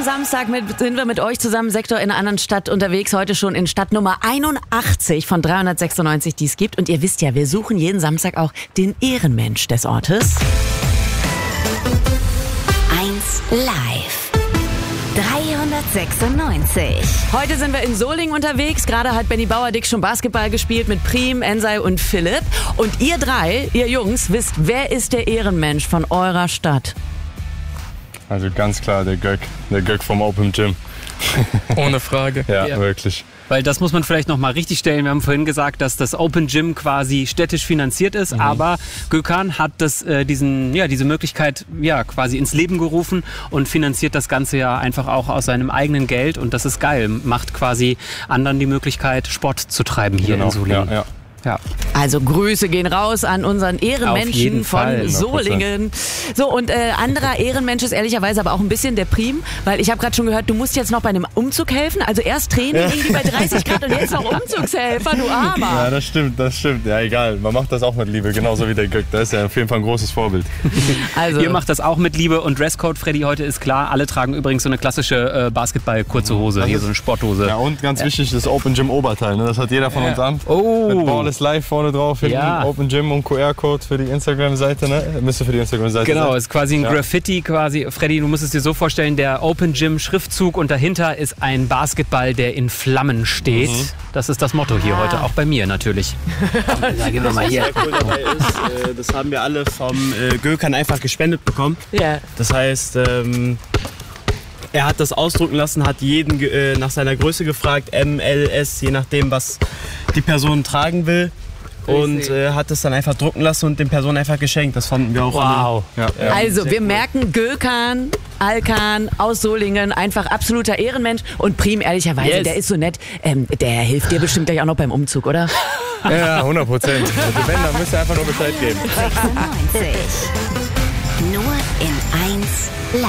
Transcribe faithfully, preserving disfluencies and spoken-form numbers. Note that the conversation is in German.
Samstag mit, sind wir mit euch zusammen Sektor in einer anderen Stadt unterwegs. Heute schon in Stadt Nummer einundachtzig von dreihundertsechsundneunzig, die es gibt. Und ihr wisst ja, wir suchen jeden Samstag auch den Ehrenmensch des Ortes. eins live. dreihundertsechsundneunzig. Heute sind wir in Solingen unterwegs. Gerade hat Benny Bauerdick schon Basketball gespielt mit Prim, Ensei und Philipp. Und ihr drei, ihr Jungs, wisst, wer ist der Ehrenmensch von eurer Stadt? Also ganz klar der Göck, der Göck vom Open Gym. Ohne Frage. Ja, Ja. wirklich. Weil das muss man vielleicht noch mal richtig stellen. Wir haben vorhin gesagt, dass das Open Gym quasi städtisch finanziert ist, mhm. aber Gökhan hat das, äh, diesen, ja, diese Möglichkeit ja, quasi ins Leben gerufen und finanziert das Ganze ja einfach auch aus seinem eigenen Geld und das ist geil. Macht quasi anderen die Möglichkeit, Sport zu treiben hier Genau. in Solingen. Ja, ja. Ja. Also Grüße gehen raus an unseren Ehrenmenschen von Fall, Solingen. So, und äh, anderer Ehrenmensch ist ehrlicherweise aber auch ein bisschen der Prim, weil ich habe gerade schon gehört, du musst jetzt noch bei einem Umzug helfen. Also erst Training irgendwie bei dreißig Grad und jetzt noch Umzugshelfer, du Armer. Ja, das stimmt, das stimmt. Ja, egal. Man macht das auch mit Liebe, genauso wie der Göck. Das ist ja auf jeden Fall ein großes Vorbild. Also, Ihr macht das auch mit Liebe und Dresscode, Freddy, heute ist klar. Alle tragen übrigens so eine klassische äh, Basketball-kurze Hose, Das hier ist- so eine Sporthose. Ja, und ganz wichtig, das Open Gym Oberteil. Ne? Das hat jeder von uns an. Oh. Mit Ball is Live vorne drauf, hinten Ja. Open Gym und Q R-Code für die Instagram-Seite. Ne? Müsste für die Instagram-Seite Genau, sein. ist quasi ein Ja. Graffiti quasi. Freddy, du musst es dir so vorstellen, der Open Gym Schriftzug und dahinter ist ein Basketball, der in Flammen steht. Mhm. Das ist das Motto hier heute, auch bei mir natürlich. Da gehen wir mal hier. Sehr cool dabei ist, äh, das haben wir alle vom äh, Gökhan einfach gespendet bekommen. ja. Das heißt, ähm, er hat das ausdrucken lassen, hat jeden äh, nach seiner Größe gefragt, M, L, S, je nachdem, was die Person tragen will. Und äh, hat es dann einfach drucken lassen und den Personen einfach geschenkt. Das fanden wir auch Wow. Ja. alle. Also, sehr wir cool. merken, Gökhan, Alkan aus Solingen, einfach absoluter Ehrenmensch. Und Prim, ehrlicherweise, Yes. der ist so nett, ähm, der hilft dir bestimmt gleich auch noch beim Umzug, oder? Ja, ja, hundert Prozent. Also wenn, dann müsst ihr einfach nur Bescheid geben. sechsundneunzig. Nur in eins